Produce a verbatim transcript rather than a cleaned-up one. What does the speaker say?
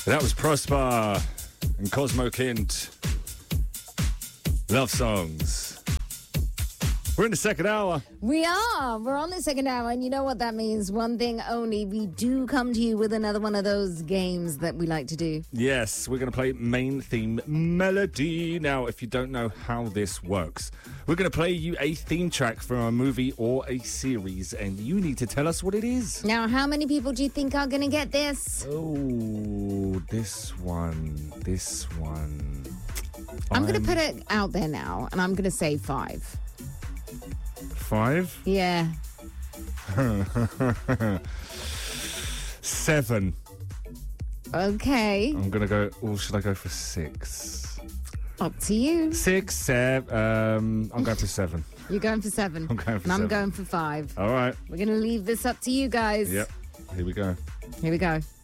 That was Prosper and Cosmo Kint. Love songs. We're in the second hour. We are. We're on the second hour, and you know what that means. One thing only. We do come to you with another one of those games that we like to do. Yes, we're going to play main theme melody. Now, if you don't know how this works, we're going to play you a theme track from a movie or a series, and you need to tell us what it is. Now, how many people do you think are going to get this? Oh, this one. This one. I'm, I'm... going to put it out there now, and I'm going to say five. Five? Yeah. Seven. Okay. I'm going to go, or should I go for six? Up to you. Six, seven. Um, I'm going for seven. You're going for seven. I'm going for and seven. I'm going for five. All right. We're going to leave this up to you guys. Yep. Here we go. Here we go.